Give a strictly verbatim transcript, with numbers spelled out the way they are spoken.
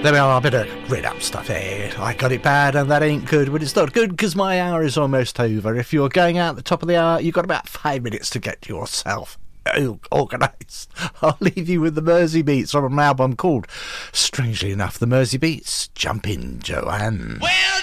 There we are, a bit of Red Up stuff here. I got it bad and that ain't good. But it's not good because my hour is almost over. If you're going out at the top of the hour, you've got about five minutes to get yourself organised. I'll leave you with the Mersey Beats from an album called, strangely enough, the Mersey Beats. Jump in, Joanne. Well,